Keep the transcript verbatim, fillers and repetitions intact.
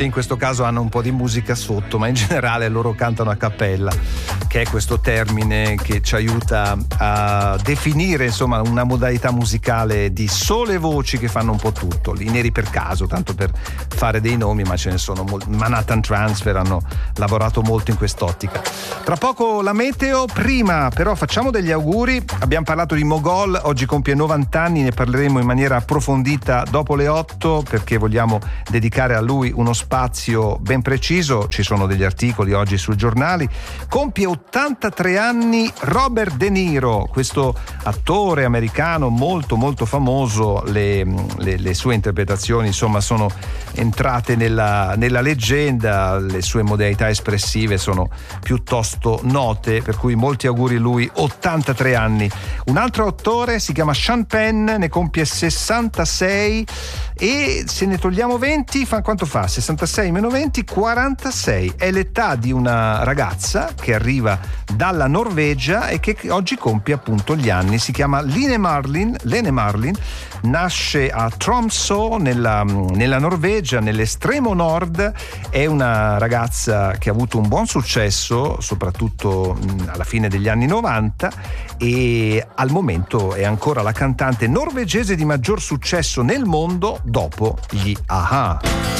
Sì, in questo caso hanno un po' di musica sotto, ma in generale loro cantano a cappella, che è questo termine che ci aiuta a definire insomma una modalità musicale di sole voci che fanno un po' tutto. I Neri per caso, tanto per fare dei nomi, ma ce ne sono molti. Manhattan Transfer hanno lavorato molto in quest'ottica. Tra poco la meteo, prima però facciamo degli auguri. Abbiamo parlato di Mogol, oggi compie novanta anni, ne parleremo in maniera approfondita dopo le otto, perché vogliamo dedicare a lui uno spazio ben preciso. Ci sono degli articoli oggi sui giornali. Compie ottantatré anni Robert De Niro, questo attore americano molto molto famoso. Le, le, le sue interpretazioni insomma sono entrate nella, nella leggenda, le sue modalità espressive sono piuttosto note, per cui molti auguri a lui, ottantatré anni. Un altro attore si chiama Sean Penn, ne compie sessantasei, e se ne togliamo venti, fa quanto fa? sessantasei meno venti, quarantasei. È l'età di una ragazza che arriva dalla Norvegia e che oggi compie appunto gli anni. Si chiama Lene Marlin. Lene Marlin nasce a Tromsø nella, nella Norvegia, nell'estremo nord. È una ragazza che ha avuto un buon successo, soprattutto alla fine degli anni novanta, e al momento è ancora la cantante norvegese di maggior successo nel mondo dopo gli A-ha.